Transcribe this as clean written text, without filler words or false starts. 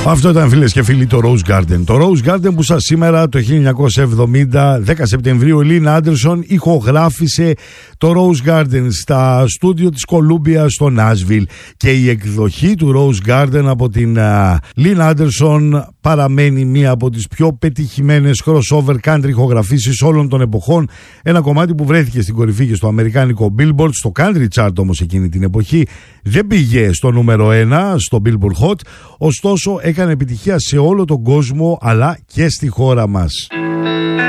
Αυτό ήταν, φίλες και φίλοι, το Rose Garden. Το Rose Garden που σας σήμερα το 1970, 10 Σεπτεμβρίου, η Lynn Anderson ηχογράφησε το Rose Garden στα στούντιο της Columbia στο Nashville. Και η εκδοχή του Rose Garden από την Lynn Anderson παραμένει μία από τις πιο πετυχημένες crossover country ηχογραφήσεις όλων των εποχών. Ένα κομμάτι που βρέθηκε στην κορυφή και στο αμερικάνικο Billboard, στο country chart όμως εκείνη την εποχή. Δεν πήγε στο νούμερο 1 στο Billboard Hot, ωστόσο έκανε επιτυχία σε όλο τον κόσμο αλλά και στη χώρα μας.